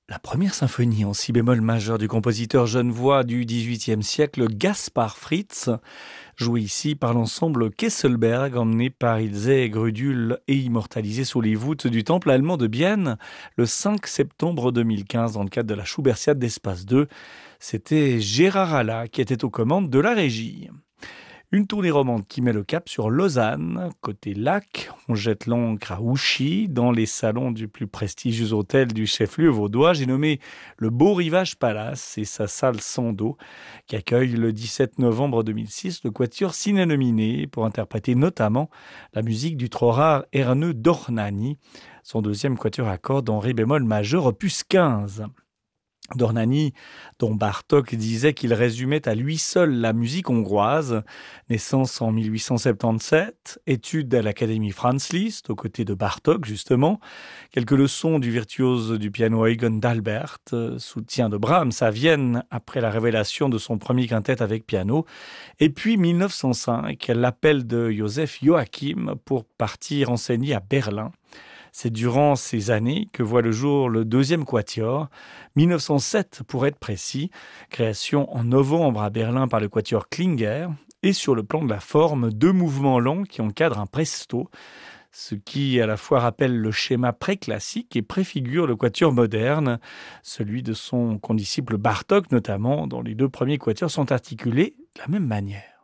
La première symphonie en si bémol majeur du compositeur genevois du XVIIIe siècle, Gaspard Fritz, jouée ici par l'ensemble Kesselberg, emmené par Ilse Grudul et immortalisé sous les voûtes du temple allemand de Bienne le 5 septembre 2015 dans le cadre de la Schubertiade d'Espace 2. C'était Gérard Alla qui était aux commandes de la régie. Une tournée romande qui met le cap sur Lausanne. Côté lac, on jette l'ancre à Ouchy, dans les salons du plus prestigieux hôtel du chef-lieu vaudois. J'ai nommé le Beau Rivage Palace et sa salle Sando, qui accueille le 17 novembre 2006 le quatuor Sine Nominé pour interpréter notamment la musique du trop rare Erne Dornani, son deuxième quatuor à cordes en ré bémol majeur opus 15. Dornani, dont Bartók disait qu'il résumait à lui seul la musique hongroise, naissance en 1877, études à l'Académie Franz Liszt, aux côtés de Bartók justement, quelques leçons du virtuose du piano Eugen d'Albert, soutien de Brahms à Vienne après la révélation de son premier quintet avec piano, et puis 1905, l'appel de Joseph Joachim pour partir enseigner à Berlin. C'est durant ces années que voit le jour le deuxième quatuor, 1907 pour être précis, création en novembre à Berlin par le quatuor Klinger, et sur le plan de la forme, deux mouvements lents qui encadrent un presto, ce qui à la fois rappelle le schéma pré-classique et préfigure le quatuor moderne, celui de son condisciple Bartók notamment, dont les deux premiers quatuors sont articulés de la même manière.